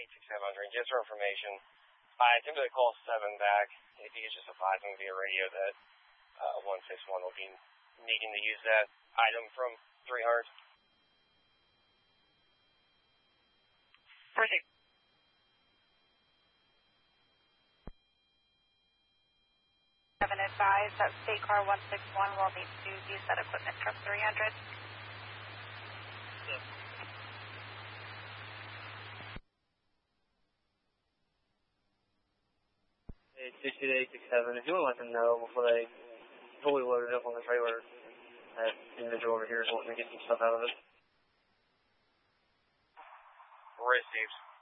86700. Just for information, I attempted to call 7 back. If you could just advise me via radio that 161 will be needing to use that item from 300. Proceed. Seven advised that State Car 161 will need to use that equipment from 300. Yep. 860 to 867. If you want to let them know before they fully load it up on the trailer, that individual over here is wanting to get some stuff out of it. Received.